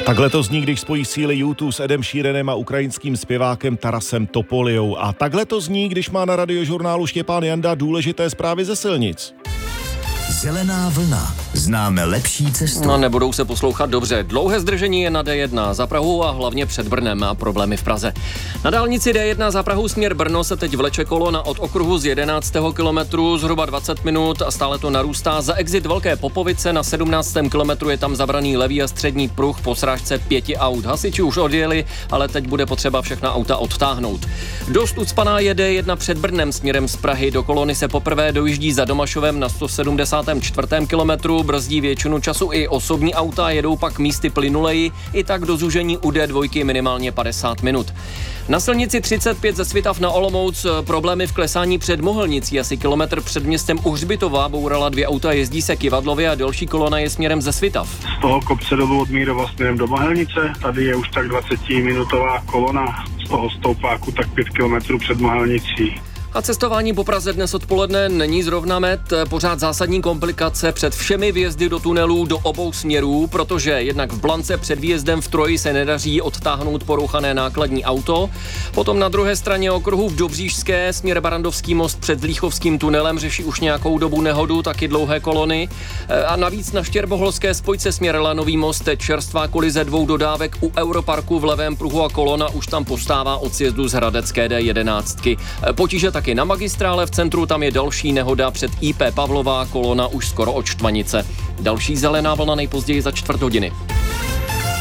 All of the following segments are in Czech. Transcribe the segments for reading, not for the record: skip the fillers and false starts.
Takhle to zní, když spojí síly YouTube s Edem Sheeranem a ukrajinským zpěvákem Tarasem Topolyou. A takhle to zní, když má na Radiožurnálu Štěpán Janda důležité zprávy ze silnic. Zelená vlna. Známe lepší cestu. No, nebudou se poslouchat dobře. Dlouhé zdržení je na D1 za Prahu a hlavně před Brnem a problémy v Praze. Na dálnici D1 za Prahu směr Brno se teď vleče kolona od okruhu z 11. kilometru zhruba 20 minut a stále to narůstá. Za exit Velké Popovice na 17. kilometru je tam zabraný levý a střední pruh po srážce 5 aut. Hasiči už odjeli, ale teď bude potřeba všechna auta odtáhnout. Dost ucpaná je D1 před Brnem směrem z Prahy. Do kolony se poprvé dojíždí za Domašovem na 174. kilometru, brzdí většinu času i osobní auta, jedou pak místy plynuleji, i tak do zúžení u D2 minimálně 50 minut. Na silnici 35 ze Svitav na Olomouc problémy v klesání před Mohelnicí, asi kilometr před městem u Hřbitova bourala 2 auta, jezdí se Kivadlově a další kolona je směrem ze Svitav. Z toho kopce dolů od Mírova směrem do Mohelnice, tady je už tak 20-minutová kolona, z toho stoupáku tak 5 kilometrů před Mohelnicí. A cestování po Praze dnes odpoledne není zrovna met, pořád zásadní komplikace před všemi vjezdy do tunelů do obou směrů, protože jednak v Blance před výjezdem v Troji se nedaří odtáhnout porouchané nákladní auto. Potom na druhé straně okruhu v Dobříšské směr Barandovský most před Líchovským tunelem řeší už nějakou dobu nehodu, taky dlouhé kolony. A navíc na Štěrboholské spojce směr Lanový most teď čerstvá kolize 2 dodávek u Europarku v levém pruhu a kolona už tam postává od sjezdu z Hradecké D11. Potíže taky na magistrále v centru, tam je další nehoda před IP Pavlová, kolona už skoro od Štvanice. Další zelená vlna nejpozději za 4 hodiny.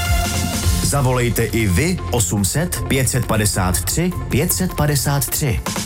Zavolejte i vy 800 553 553.